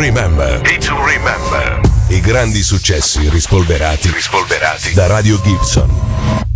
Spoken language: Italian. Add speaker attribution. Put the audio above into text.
Speaker 1: remember. I grandi successi rispolverati da Radio Gibson.